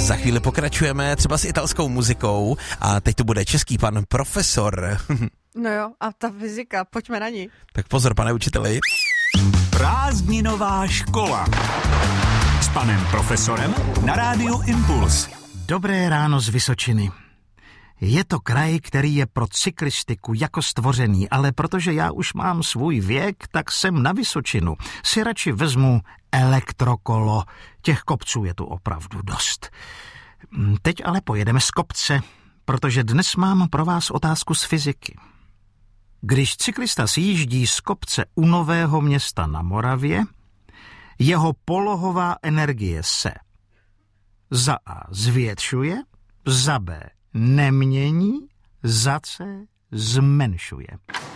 Za chvíli pokračujeme třeba s italskou muzikou a teď to bude český pan profesor. No jo, a ta fyzika, pojďme na ní. Tak pozor, pane učiteli. Prázdninová škola s panem profesorem na rádiu Impuls. Dobré ráno z Vysočiny. Je to kraj, který je pro cyklistiku jako stvořený, ale protože já už mám svůj věk, tak jsem na Vysočinu. Si radši vezmu elektrokolo. Těch kopců je tu opravdu dost. Teď ale pojedeme z kopce, protože dnes mám pro vás otázku z fyziky. Když cyklista sjíždí z kopce u Nového Města na Moravě, jeho polohová energie se za A zvětšuje, za B nemění, za C zmenšuje.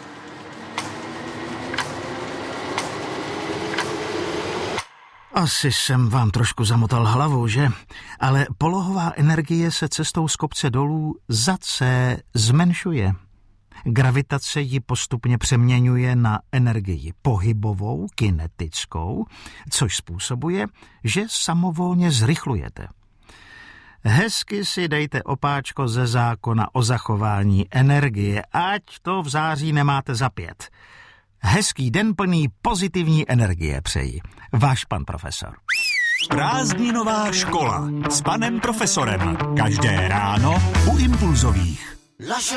Asi jsem vám trošku zamotal hlavu, že? Ale polohová energie se cestou z kopce dolů za C zmenšuje. Gravitace ji postupně přeměňuje na energii pohybovou, kinetickou, což způsobuje, že samovolně zrychlujete. Hezky si dejte opáčko ze zákona o zachování energie, ať to v září nemáte za 5. Hezký den plný pozitivní energie přeji. Váš pan profesor. Prázdninová škola s panem profesorem. Každé ráno u Impulzových.